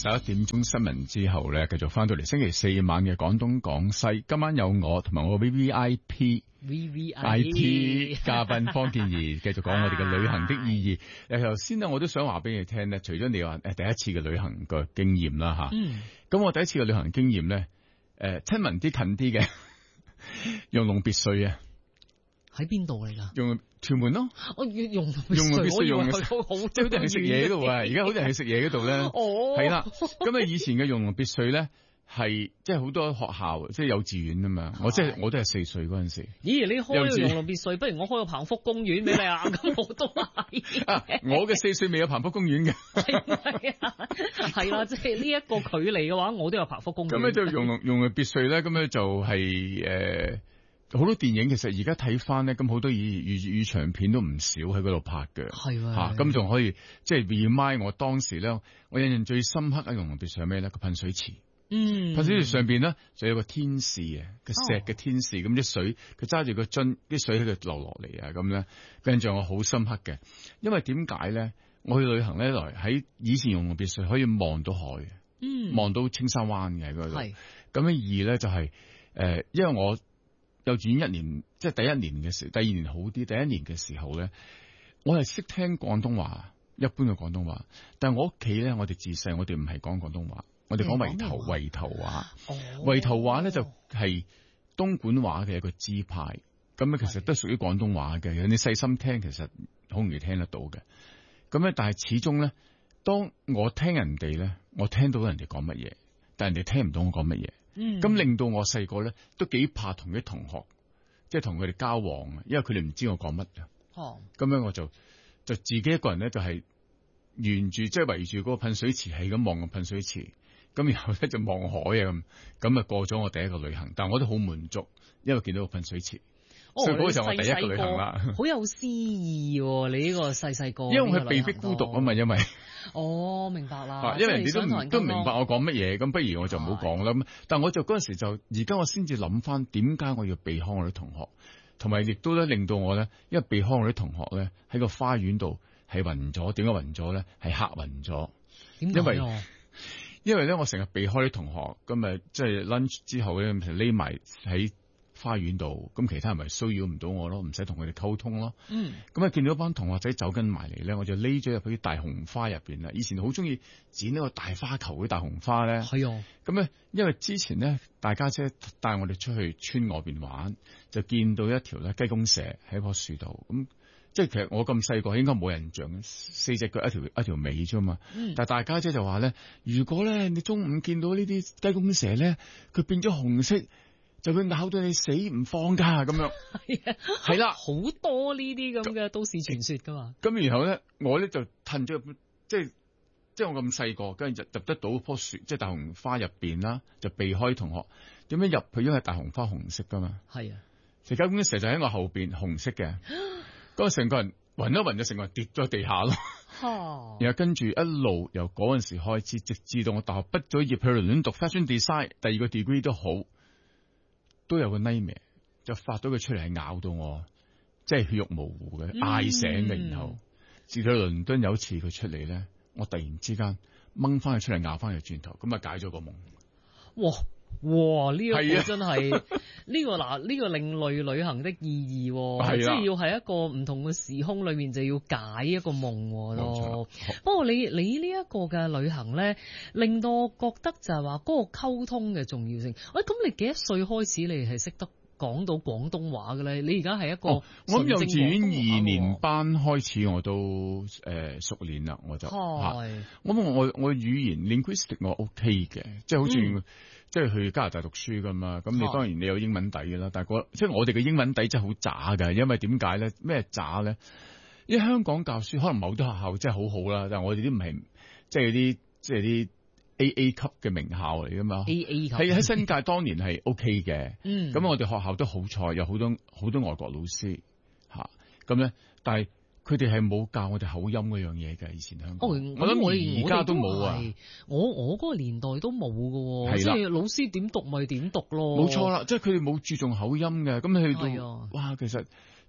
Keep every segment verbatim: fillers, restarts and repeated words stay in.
十一點鐘新聞之後咧，繼續翻到嚟星期四晚嘅廣東廣西。今晚有我同埋我 V V I P V V I P 嘉賓方健儀繼續講我哋嘅旅行的意義。誒，頭先咧我都想話俾你聽咧，除咗你話誒第一次嘅旅行嘅經驗啦吓，咁、嗯、我第一次嘅旅行經驗咧，誒親民啲近啲嘅，用龍別墅啊。 喺邊度嚟噶？ 用屯門咯， 我用用用龍別墅用嘅， 即係好多人去食嘢嗰度啊！而家好多人去食嘢嗰度咧，係啦。咁啊，以前嘅用龍別墅咧，係即係好多學校，即係幼稚園啊嘛。我即係我都係四歲嗰陣時。咦？你開個用龍別墅，不如我開個彭福公園俾你啊！咁我都係。啊，我嘅四歲未有彭福公園嘅。係啊，係啦，即係呢一個距離嘅話，我都有彭福公園。咁咧就用龍用龍別墅咧，咁咧就係誒。好多電影其實而家睇翻咧，咁好多粵粵語長片都唔少喺嗰度拍嘅，係喎，咁仲可以即係 remind 我當時咧，我印象最深刻喺用龍別墅係咩咧？個噴水池，嗯，噴水池上邊咧就有個天使啊，個石嘅天使，咁、哦、啲水佢揸住個樽，啲水喺度流落嚟啊，咁咧，印象我好深刻嘅，因為點解咧？我去旅行咧，來喺以前用龍別墅可以望到海，嗯，望到青山灣嘅嗰度，係，咁樣二咧就係、是、誒、呃，因為我。幼稚園一年，即係第一年嘅時，第二年好啲。第一年嘅時候咧，我係識聽廣東話，一般嘅廣東話。但係我屋企咧，我哋自細我哋唔係講廣東話，我哋講圍頭圍頭話。哦，圍頭話咧就係東莞話嘅一個支派，咁咧其實都屬於廣東話嘅。你細心聽，其實好容易聽得到嘅。咁咧，但係始終咧，當我聽人哋咧，我聽到人哋講乜嘢，但係人哋聽唔到我講乜嘢。咁、嗯、令到我細個咧都幾怕同啲同學，即係同佢哋交往啊，因為佢哋唔知我講乜嘅。哦，咁樣我就就自己一個人咧，就係、是、沿住即係圍住嗰個噴水池，係咁望個噴水池，咁然後咧就望海啊咁，咁啊過咗我第一個旅行，但係我都好滿足，因為見到個噴水池。哦、所以嗰個就係我第一個旅行啦， 好有詩意喎！你呢個細細個， 因為佢被逼孤獨啊嘛，因為哦，明白啦， 因為人哋都唔都唔明白我講乜嘢，咁不如我就唔好講啦。咁但係我就嗰陣時就，而家我先至諗翻點解我要避開我啲同學，同埋亦都咧令到我咧，因為避開我啲同學咧喺個花園度係暈咗，點解暈咗咧？係嚇暈咗，因為因為咧我成日避開啲同學，咁啊即係 lunch 之後咧匿埋喺花園度，咁其他人咪騷擾唔到我咯，唔使同佢哋溝通咯。嗯，咁啊見到班同學仔走緊埋嚟咧，我就匿咗入去啲大紅花入邊啦。以前好中意剪一個大花球嘅大紅花咧。係啊，咁咧因為之前咧大家姐帶我哋出去村外邊玩，就見到一條咧雞公蛇喺棵樹度。咁即係其實我咁細個應該冇印象，四隻腳一條一條尾啫嘛。嗯，但係大家姐就話咧，如果咧你中午見到呢啲雞公蛇咧，佢變咗紅色，就會咬到你死唔放噶咁樣，係啊，係啦，好多呢啲咁嘅都市傳說噶嘛。咁然後咧，我咧就褪咗入，即係即係我咁細個，跟住入入得到棵樹，即係大紅花入邊啦，就避開同學。點樣入去？因為大紅花紅色噶嘛。係啊，其實咁蛇就喺我後邊，紅色嘅。嗰個成個人暈一暈，就成個人跌咗地下咯。哦。然後跟住一路由嗰陣時開始，直至到我大學畢咗業去倫敦讀 fashion design，第二個 degree 都好。都有個 nightmare，就發到佢出嚟係咬到我，即係血肉模糊嘅，嗌醒嘅。然後至到倫敦有一次佢出嚟咧，我突然之間掹翻佢出嚟咬翻佢轉頭，咁啊解咗個夢。哇哇！呢、這個真係呢、這個嗱呢、這個另類旅行的意義，即係要喺一個唔同嘅時空裏面就要解一個夢咯。不過你你呢一個嘅旅行咧，令到我覺得就係話嗰個溝通嘅重要性。喂、哎，咁你幾多歲開始你係識得講到廣東話嘅咧？你而家係一個、哦、我諗幼稚園二年班開始我都誒、呃、熟練啦，我就吓。我我我語言 linguistic 我 OK 嘅，即係好似。嗯即係去加拿大讀書噶嘛，咁你當然你有英文底嘅啦，但係我即係我哋嘅英文底真係好渣噶，因為點解咧？咩渣咧？因為香港教書可能某啲學校真係好好啦，但係我哋啲唔係即係啲即係啲 A A 級嘅名校嚟噶嘛 ，A A 級喺喺新界當年係 OK 嘅，嗯，咁我哋學校都好彩，有好多好多外國老師吓，咁咧，但係。佢哋係冇教我哋口音嗰樣嘢嘅，以前香港。哦、我諗我而家都冇啊。我我嗰個年代都冇嘅，即係老師點讀咪點讀咯。冇錯啦，即係佢哋冇注重口音嘅。咁去到哇，其實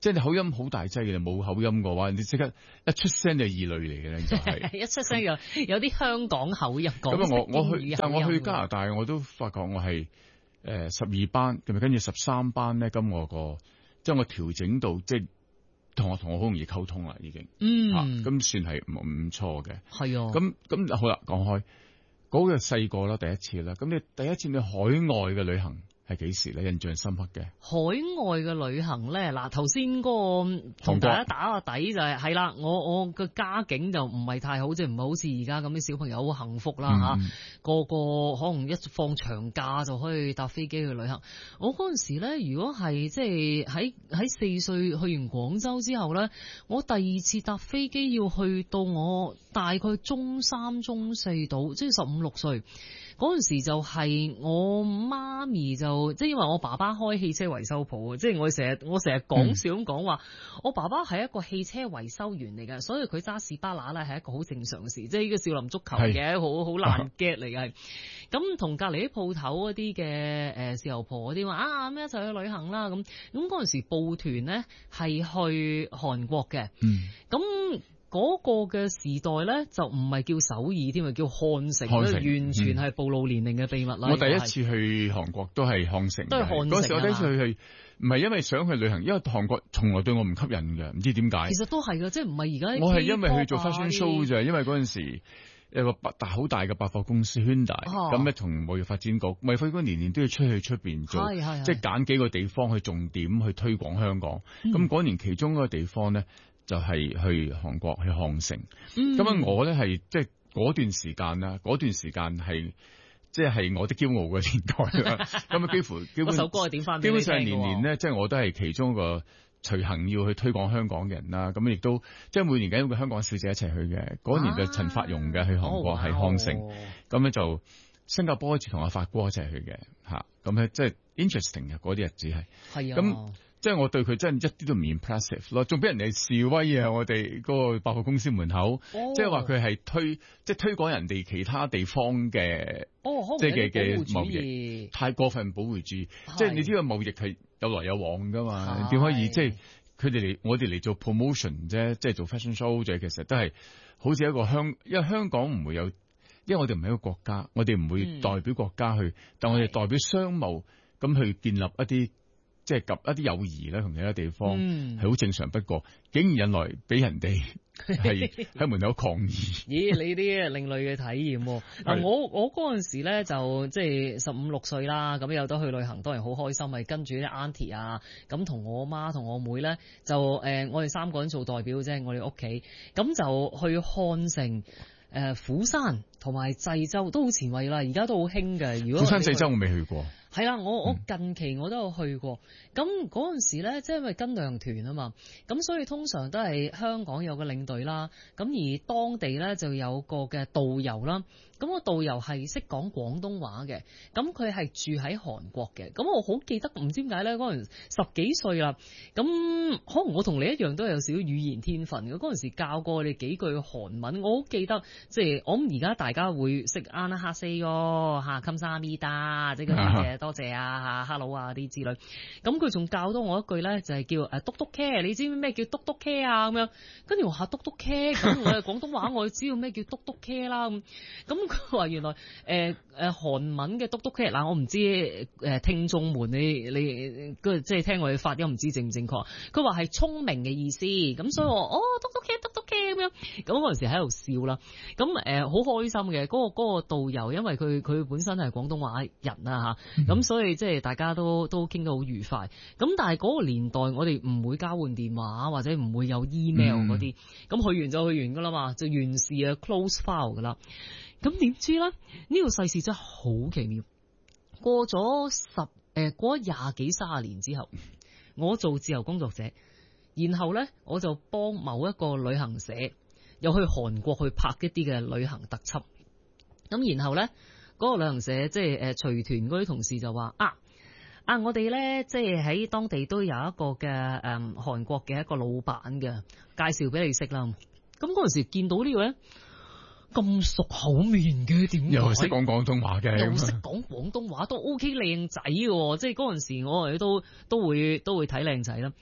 即係你口音好大劑嘅，你冇口音嘅話，你即刻一出聲就異類嚟嘅咧，就係、 一出聲有有啲香港口音講。 咁我我去，但我去加拿大，我都發覺我係誒十二班，咁跟住十三班咧，咁我個將我調整到即係同學同我好容易溝通啦，已經。嗯，咁、啊、算係唔唔錯嘅。 係啊。 咁咁好啦，講開嗰、那個細個啦，第一次啦，咁你第一次去海外嘅旅行係幾時咧？印象深刻嘅海外嘅旅行咧，嗱頭先嗰個同大家打個底就係係啦，我我嘅家境就唔係太好，即係唔係好似而家咁啲小朋友好幸福啦吓、嗯，個個可能一放長假就可以搭飛機去旅行。我嗰陣時咧，如果係即係喺喺四歲去完廣州之後咧，我第二次搭飛機要去到我大概中三中四度，即係十五六歲。嗰陣時就係我媽咪就即係因為我爸爸開汽車維修鋪，即係我成日我成日講笑咁講話，我爸爸係一個汽車維修員嚟嘅，所以佢揸士巴拿咧係一個好正常嘅事，即係呢個少林足球嘅好好爛 get 嚟嘅。咁同隔離啲鋪頭嗰啲嘅誒豉油婆嗰啲話啊咁一齊去旅行啦咁，咁嗰陣時報團咧係去韓國嘅，咁、嗯。嗰、那個嘅時代咧，就唔係叫首爾添啊，叫漢城，漢城完全係暴露年齡嘅秘密啦、嗯。我第一次去韓國都係漢城，都係漢城。嗰時我第一次去，唔係因為想去旅行，因為韓國從來對我唔吸引嘅，唔知點解。其實都係嘅，即係唔係而家。我係因為去做 fashion show 啫，因為嗰陣時有個大好大嘅百貨公司 Hyundai，咁咧同貿易發展局，貿易發展局年年都要出去出邊做，即係揀幾個地方去重點去推廣香港。咁、嗯、嗰年其中一個地方咧。就係、是、去韓國去漢城，咁、嗯、樣我咧係即係嗰段時間啦，嗰段時間係即係我的驕傲嘅年代啦。咁啊幾乎基本首歌係點翻？基本上年年咧，即、就、係、是、我都係其中一個隨行要去推廣香港嘅人啦。咁亦都即係每年緊一個香港小姐一齊去嘅。嗰年就陳發蓉嘅去韓國係漢城，咁、哦、咧就新加坡一次同阿發哥一齊去嘅嚇。咁咧即係 interesting 嘅嗰啲日子係。係啊。咁即係我對佢真係一啲都唔 impressive 咯，仲俾人哋示威啊！我哋嗰個百貨公司門口，即係話佢係推，即係推廣人哋其他地方嘅，即係嘅嘅貿易，太過分保護主義。即係你知道貿易係有來有往噶嘛？點可以即係佢哋嚟，我哋嚟做 promotion 啫，即係做 fashion show 啫。其實都係好似一個香，因為香港唔會有，因為我哋唔係一個國家，我哋唔會代表國家去，嗯、但我哋代表商務咁去建立一啲。即係及一啲友誼咧，同其他地方係好、嗯、正常不過，竟然引來俾人哋係喺門口抗議。咦？你啲另類嘅體驗喎。嗱，我我嗰陣時咧就即係十五六歲啦，咁有得去旅行，當然好開心，咪跟住啲 auntie 啊，咁同我媽同我妹咧就誒、呃，我哋三個人做代表啫，我哋屋企咁就去漢城。誒、呃、釜山同埋濟州都好前衛啦，而家都好興嘅。如果釜山濟州我未去過，係啦，我我近期我都有去過。咁嗰陣時咧，即係因為跟旅行團啊嘛，咁所以通常都係香港有個領隊啦，咁而當地咧就有個嘅導遊啦。咁個導遊係識講廣東話嘅，咁佢係住喺韓國嘅。咁我好記得，唔知點解咧，嗰陣十幾歲啦，咁可能我同你一樣都有少少語言天分嘅。嗰陣時教過我哋幾句韓文，我好記得。即係我諗而家大家會識安啦哈西咯嚇，冚沙咪達，即係嗰啲嘅多謝啊嚇，hello 啊啲之類。咁佢仲教多我一句咧，就係、是、叫誒篤篤 care，你知唔知咩叫篤篤 care 啊？咁樣跟住我話篤篤 care，咁我係廣東話，我知道咩叫篤篤 care 啦。咁咁佢話原來誒誒、呃、韓文嘅篤篤 care 嗱，我唔知誒、呃、聽眾們你你即係聽我哋發音唔知正唔正確。佢話係聰明嘅意思，咁所以我哦篤篤 care 篤篤 care 咁樣，咁嗰陣時喺度笑啦。咁誒好開心嘅，嗰、嗰個嗰、嗰個導遊，因為佢佢本身係廣東話人啊嚇，咁、嗯、所以即係大家都都傾得好愉快。咁但係嗰個年代我哋唔會交換電話或者唔會有 email 嗰啲，咁、嗯、去完就去完噶啦嘛，就完事啊 close file 噶啦。咁點知咧？呢、呢個世事真係好奇妙。過咗十誒、呃、過咗廿幾卅年之後，我做自由工作者，然後咧我就幫某一個旅行社。又去韓國去拍一啲嘅旅行特輯，咁然後咧嗰、嗰個旅行社即係誒隨團嗰啲同事就話啊啊我哋咧即係喺當地都有一個嘅誒、嗯、韓國嘅一個老闆嘅介紹俾你識啦。咁嗰陣時見到呢個咧咁熟口面嘅，點又識講廣東話嘅，又識講廣東話都 OK 靚仔嘅，即係嗰陣時我哋都都會都會睇靚仔啦。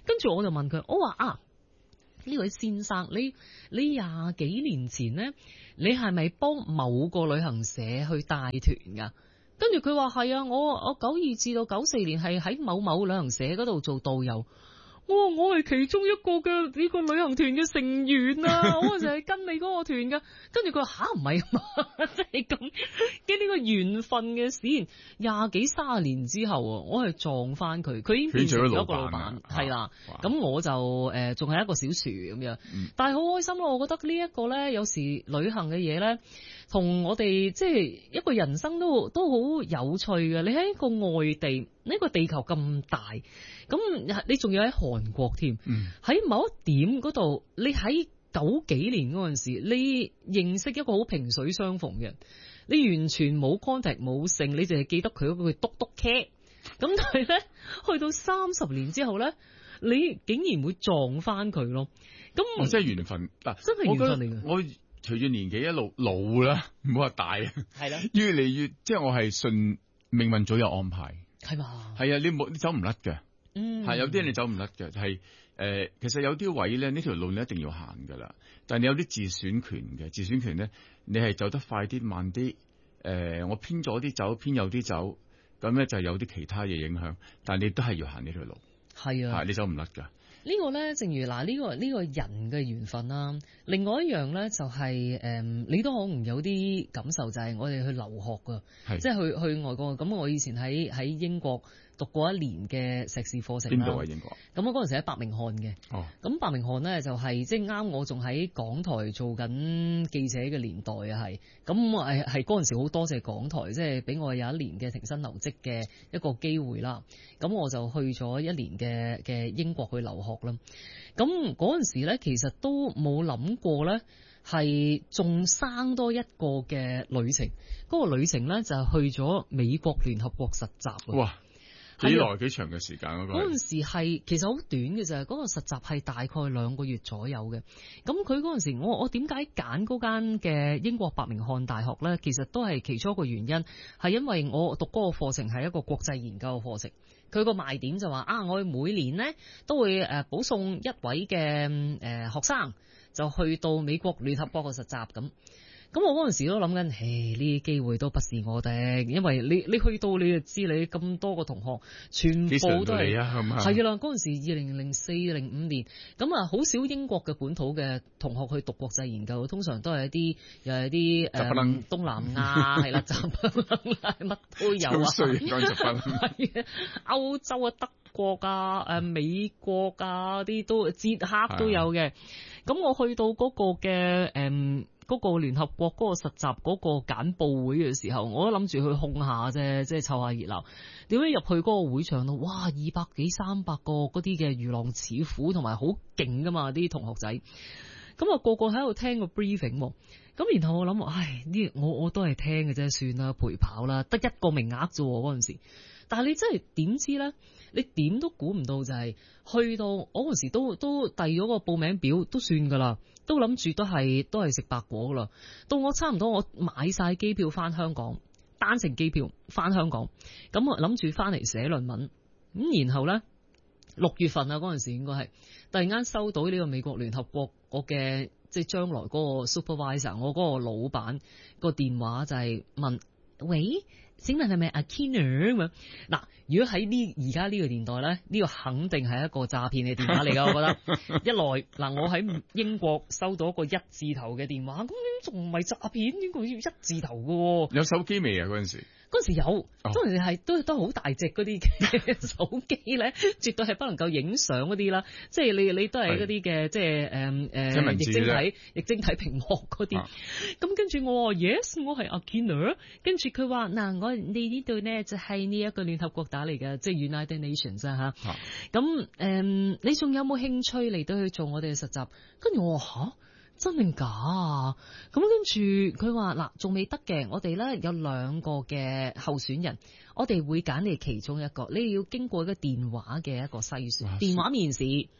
跟住我就問佢，我話啊，呢位先生，你你廿幾年前咧，你係咪幫某個旅行社去帶團噶？跟住佢話係啊，我我九二至到九四年係喺某某旅行社嗰度做導遊。我我係其中一個嘅呢個旅行團嘅成員啊，我就係跟你嗰個團噶。跟住佢話吓，唔係嘛，即係咁嘅呢個緣分嘅事。廿幾卅年之後啊，我係撞翻佢，佢已經變成咗一個老闆，係啦。咁我就誒仲係一個小廚咁樣，嗯、但係好開心咯。我覺得呢一個咧，有時旅行嘅嘢咧，同我哋即係一個人生都都好有趣嘅。你喺一個外地，呢、呢個地球咁大。咁你仲要喺韓國添，喺、嗯、某一點嗰度，你喺九幾年嗰陣時，你認識一個好萍水相逢嘅人，你完全冇 contact 冇性，你淨係記得佢嗰個嘟嘟 cat。咁但係咧，去到三十年之後咧，你竟然會撞翻佢咯。咁我真係緣分嗱， 真係緣分嚟嘅。 我隨住年紀一路老啦，唔好話大，係啦，越嚟越即係我係順命運早有安排， 係嘛？ 係啊，你冇你走唔甩嘅。 嗯， 係有啲人你走唔甩嘅，係誒、呃，其實有啲位咧，呢條路你一定要行噶啦。但係你有啲自選權嘅，自選權咧，你係走得快啲、慢啲。誒、呃，我偏左啲走，偏右啲走，咁咧就有啲其他嘢影響。但係你都係要行呢條路， 係啊， 係你走唔甩噶。 呢個咧，正如嗱呢、呢個呢、呢個人嘅緣分啦。另外一樣咧就係、是、誒、嗯，你都可能有啲感受，就係我哋去留學噶，即係去去外國。咁我以前喺喺英國讀過一年嘅碩士課程。邊度啊？英國？咁我嗰陣時喺伯明翰嘅。哦。咁伯明翰咧就係即係啱我仲喺港台做緊記者嘅年代啊，係。咁誒係嗰陣時好多謝港台，即係俾我有一年嘅停薪留職嘅一個機會啦。咁我就去咗一年嘅嘅英國去留學啦。咁嗰陣時咧，其實都冇諗過咧，係仲生多一個嘅旅程。嗰、嗰個旅程咧就係去咗美國聯合國實習。 哇！幾耐幾長嘅時間嗰個？ 嗰陣時係其實好短嘅啫，嗰、嗰個實習係大概兩個月左右嘅。咁佢嗰陣時，我我點解揀嗰間嘅英國伯明翰大學咧？其實都係其中一個原因，係因為我讀嗰個課程係一個國際研究嘅課程。佢個賣點就話啊，我每年咧都會誒保送一位嘅誒學生，就去到美國聯合國嘅實習咁。咁我嗰陣時都諗緊，誒呢啲機會都不是我哋，因為你你去到你就知，你咁多個同學全部都係係啦。嗰陣時二零零四零五年，咁啊好少英國嘅本土嘅同學去讀國際研究，通常都係一啲又係啲誒東南亞係啦，雜乜都有啊。係啊，歐洲啊、德國啊、誒美國啊啲都捷克都有嘅。咁我去到嗰個嘅誒。嗯嗰個聯合國嗰個實習嗰個簡報會嘅時候，我都諗住去控下啫，即係湊下熱鬧。點解入去嗰個會場度，哇，二百幾三百個嗰啲嘅如狼似虎，同埋好勁噶嘛啲同學仔。咁啊個個喺度聽個 briefing，咁然後我諗，唉，呢我我都係聽嘅啫，算啦，陪跑啦，得一個名額啫嗰陣時。但係你真係點知咧？你點都估唔到就係、是、去到我嗰陣時都都遞咗個報名表都算噶啦，都諗住都係都係食白果噶啦。到我差唔多我買晒機票翻香港，單程機票翻香港，咁我諗住翻嚟寫論文。咁然後咧六月份啊嗰陣時應該係突然間收到呢個美國聯合國我嘅即係將來嗰個 supervisor， 我嗰個老闆個電話就係問，喂，請問係咪阿 Keener 咁？嗱，如果喺呢而家呢個年代咧，呢、呢個肯定係一個詐騙嘅電話嚟噶，我覺得。一來嗱，我喺英國收到一個一字頭嘅電話，咁仲唔係詐騙？應該要一字頭嘅。有手機未啊？嗰陣時？ 嗰陣時有，嗰陣時係都都好大隻嗰啲嘅手機咧，絕對係不能夠影相嗰啲啦。即係你你都係嗰啲嘅，即係誒誒液晶體液晶體屏幕嗰啲。咁、啊、跟住我話 yes， 我係阿 Keener。跟住佢話嗱，我你呢度咧就係呢一個聯合國打嚟嘅，即係 United Nations 啊嚇。咁誒、嗯，你仲有冇興趣嚟到去做我哋嘅實習？跟住我話嚇。真定假啊？咁跟住佢話嗱，仲未得嘅，我哋咧有兩個嘅候選人，我哋會揀你其中一個，你要經過一個電話嘅一個篩選，電話面試。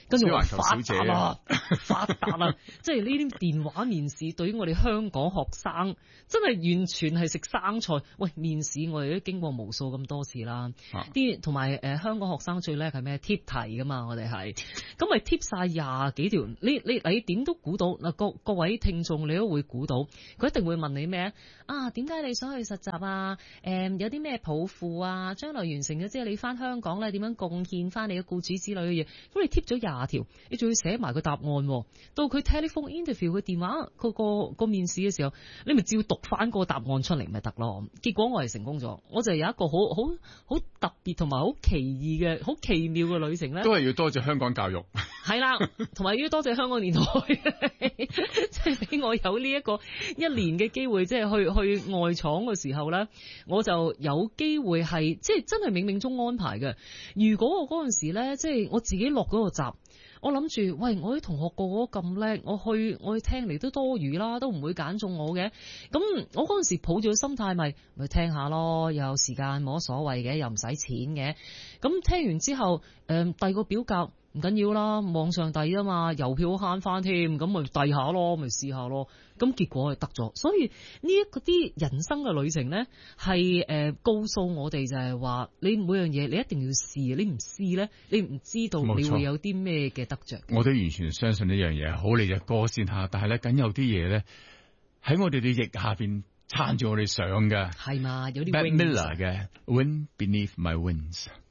跟住我話小環球小姐發達啦，發達啦！即係呢啲電話面試對於我哋香港學生真係完全係食生菜。喂，面試我哋都經過無數咁多次啦，啲同埋誒香港學生最叻係咩？貼題噶嘛，我哋係咁咪貼晒廿幾條。你你你點都估到嗱，各各位聽眾你都會估到，佢一定會問你咩啊？點解你想去實習啊？誒、嗯、有啲咩抱負啊？將來完成咗之後，你翻香港咧點樣貢獻翻你嘅僱主之類嘅嘢？咁你貼咗廿條，你仲要寫埋個答案。到佢 telephone interview 嘅電話，個個個面試嘅時候，你咪照讀翻個答案出嚟咪得咯。結果我係成功咗，我就有一個好好好特別同埋好奇異嘅、好奇妙嘅旅程咧。 都係要多謝香港教育。 係啦，同埋要多謝香港電台，即係俾我有呢一個一年嘅機會，即係去去外廠嘅時候咧，我就有機會係即係真係冥冥中安排嘅。如果我嗰陣時咧，即係我自己落嗰個閘。我諗住，喂，我啲同學個個咁叻，我去我去聽嚟都多餘啦，都唔會揀中我嘅。咁我嗰陣時抱住個心態，咪咪聽下咯，又有時間冇乜所謂嘅，又唔使錢嘅。咁聽完之後，誒、呃，遞個表格唔緊要啦，網上遞啊嘛，郵票慳翻添，咁咪遞下咯，咪試下咯。咁結果係得咗，所以呢一個啲人生嘅旅程咧，係誒、呃、告訴我哋就係話，你每樣嘢你一定要試，你唔試咧，你唔知道你會有啲咩嘅得着。 我都完全相信呢樣嘢，好你隻歌先吓，但係咧，梗有啲嘢咧喺我哋嘅翼下邊撐住我哋上嘅。 係嘛，有啲 Bette Midler 嘅 Wind Beneath My Wings。